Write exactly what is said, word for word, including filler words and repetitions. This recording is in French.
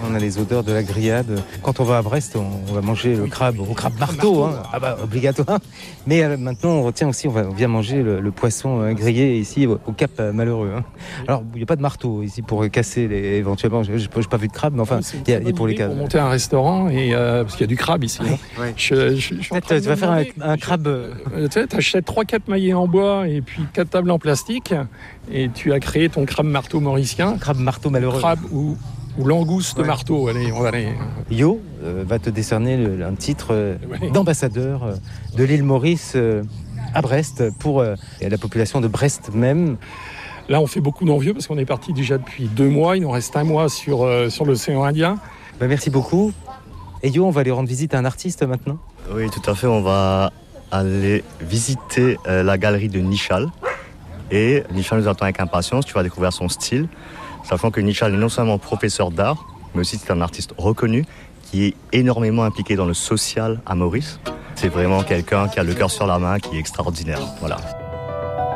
on a les odeurs de la grillade. Quand on va à Brest, on, on va manger le crabe au crabe marteau, hein. Ah bah obligatoire. Mais euh, maintenant, on retient aussi, on, va, on vient manger le, le poisson euh, grillé ici au, au Cap euh, Malheureux. Hein. Alors, il n'y a pas de marteau ici pour casser les, éventuellement. Je n'ai pas vu de crabe, mais enfin, il y a, y a pour les cas. Pour monter un restaurant, et, euh, parce qu'il y a du crabe ici. Oui, hein. oui. Je, je, je Peut-être tu vas faire un, un crabe. Euh, tu sais, achètes trois quatre maillets en bois et puis quatre tables en plastique, et tu as créé ton crabe marteau mauricien. Crabe marteau malheureux. Crabe ou, ou langouste ouais. marteau. Allez, on va aller. Yo euh, va te décerner le, un titre euh, ouais. d'ambassadeur euh, de l'île Maurice euh, à Brest pour euh, la population de Brest même. Là, on fait beaucoup d'envieux parce qu'on est parti déjà depuis deux mois. Il nous reste un mois sur, euh, sur l'océan Indien. Bah, merci beaucoup. Et Yo, on va aller rendre visite à un artiste maintenant. Oui, tout à fait. On va aller visiter euh, la galerie de Nichal. Et Nichal nous attend avec impatience. Tu vas découvrir son style. Sachant que Nichal est non seulement professeur d'art, mais aussi c'est un artiste reconnu qui est énormément impliqué dans le social à Maurice. C'est vraiment quelqu'un qui a le cœur sur la main, qui est extraordinaire. Voilà.